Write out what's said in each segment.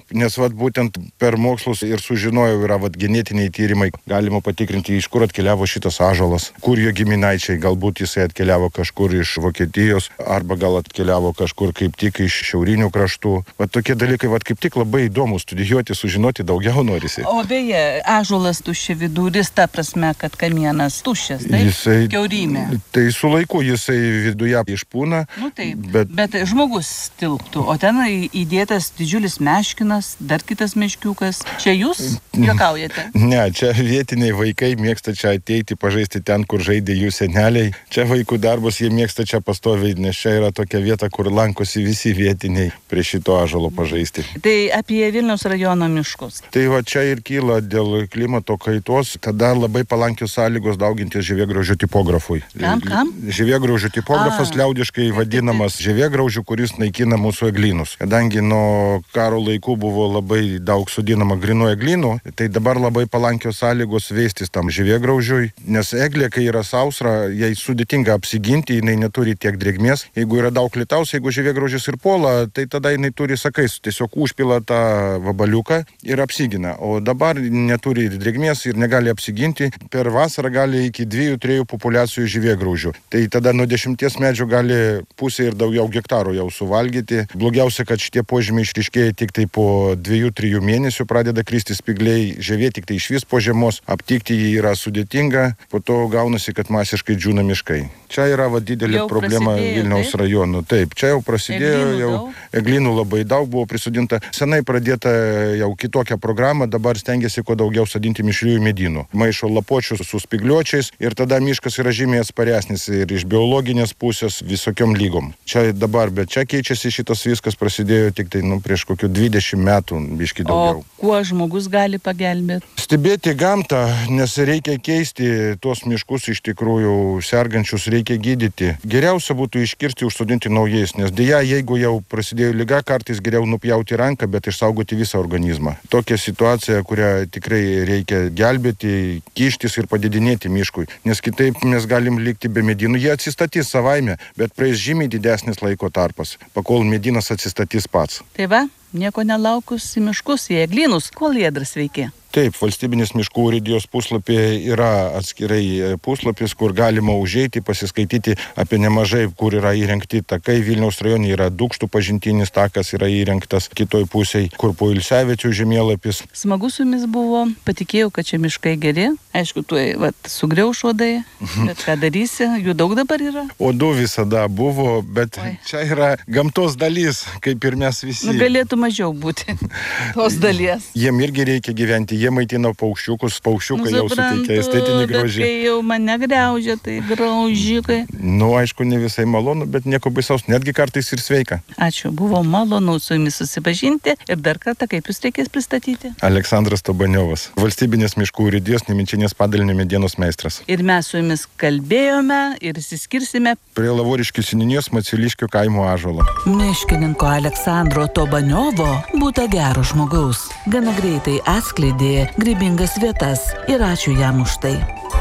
nes būtent per mokslus ir sužinojau, yra genetiniai tyrimai. Galima patikrinti, iš kur atkeliavo šitas ąžuolas, kur jo giminaičiai, galbūt jisai atkeliavo kažkur iš Vokietijos, arba gal atkeliavo kažkur kaip tik iš šiaurinių kraštų. Tokie dalykai kaip tik labai įdomu studijuoti, sužinoti daugiau norisi. O beje, ąžuolas tuščiaviduris, ta prasme, kad kamienas tuščias, taip? Kiaurymė. Tai su laiku jisai viduje išpūna. Taip, bet žmogus tilptų, o ten įdėtas didžiulis meškinas, dar kitas meškiukas. Čia jūs juokaujate? Ne, čia vietiniai vaikai mėgsta čia ateiti, pažaisti ten, kur žaidė jų seneliai. Čia vaikų darbus jie mėgsta čia pastoviai, nes čia yra tokia vieta, kur lankosi visi vietiniai prie šito ąžuolo pažaisti. Tai apie Vilniaus rajono miškus. Tai čia ir kyla dėl klimato kaitos, tada labai palankios sąlygos daugintis žievėgraužių tipografui. Kam? Žievėgraužių tipografas liaudiškai vadinamas žievėgraužių, kuris naikina mūsų eglynus. Kadangi nuo karo laikų buvo labai daug sodinama grynų eglynų, tai dabar labai palankios sąlygos veistis tam žievėgraužiui, nes eglė, kai yra sausra, jai sudėtinga apsiginti, jinai neturi tiek drėgmės. Jeigu yra daug lietaus, jeigu žievėgraužis ir puola, tai tada jinai turi sakais, tiesiog užpila tą vabaliuką ir apsigina. O dabar neturi drėgmės ir negali apsiginti. Per vasarą gali iki 2-3 populiacijų žievėgraužių. Tai tada nuo 10 medžių gali pusę ir daugiau hektarų jau suvalgyti. Blogiausia, kad šitie požymiai išryškėja tik tai po 2-3 mėnesių pradeda kristi spygliai, žievė tik tai išvis po žiemos, aptikti jį yra sudėtinga, po to gaunasi, kad masiškai džiūna miškai. Čia yra didelė problema Vilniaus rajonų. Taip, čia jau prasidėjo, eglynų labai daug buvo prisodinta. Senai pradėta jau kitokią programą, dabar stengiasi kuo daugiau sadinti mišriųjų medynų. Maišo lapuočius su spygliuočiais ir tada miškas yra žymiai atsparesnis ir iš biologinės pusės visokiom lygom. Čia dabar, bet čia keičiasi šitas viskas, prasidėjo tik tai prieš kokių 20 metų, biški daugiau. O kuo žmogus gali pagelbėti? Stebėti gamtą, nes reikia keisti tuos miškus, iš tikrųjų sergančius reikia gydyti. Geriausia būtų iškirsti, užsodinti naujais, nes dėja, jeigu jau prasidėjo liga, kartais geriau nupjauti ranką, bet išsaugoti visą organizmą. Tokia situacija, kurią tikrai reikia gelbėti, kištis ir padidinėti miškui, nes kitaip mes galim likti be medynų. Jie atsistatys savaime, bet praeis žymiai didesnis laiko tarpas, pakol medynas atsistatys pats. Tai va, nieko nelaukus į miškus, į eglynus, kol jie dar sveiki. Taip, valstybinės miškų urėdijos puslapyje yra atskirai puslapis, kur galima užeiti, pasiskaityti apie nemažai, kur yra įrengti takai. Vilniaus rajone yra Dūkštų pažintinis takas, yra įrengtas kitoj pusėje, kur Poilsiaviečių žemėlapis. Smagu su jumis buvo, patikėjau, kad čia miškai geri. Aišku, tuoj sugriauš uodai, bet ką darysi, jų daug dabar yra? Uodų visada buvo, bet čia yra gamtos dalis, kaip ir mes visi. Galėtų mažiau būti tos dalies. Jiem irgi reikia gyventi. Jie maitina paukščiukus, paukščiukai jau suteikia estetinį grožį. Bet kai jau mane griaužia, tai graužikai. Aišku, ne visai malonu, bet nieko baisaus, netgi kartais ir sveika. Ačiū, buvo malonu su jumis susipažinti ir dar kartą, kaip jūs reikės pristatyti? Aleksandras Tobaniovas, valstybinės miškų urėdijos Nemenčinės padalinio medienos meistras. Ir mes su jumis kalbėjome ir išsiskirsime prie Lavoriškių seniūnijos Maciuliškių kaimo ąžuolo. Miškininko Aleksandro Tobaniovo būta gero žmogaus. Gana greitai atskleidė grybingas vietas ir ačiū jam už tai.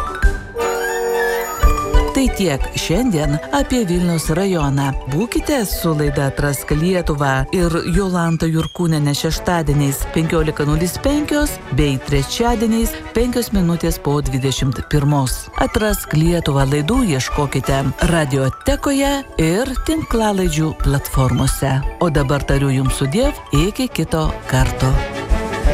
Tai tiek šiandien apie Vilniaus rajoną. Būkite su laida Atrask Lietuvą ir Jolanta Jurkūnienė šeštadieniais 15:05 bei trečiadieniais 5 po 21. Atrask Lietuvą laidų ieškokite radiotekoje ir tinklalaidžių platformose. O dabar tariu jums sudiev iki kito karto.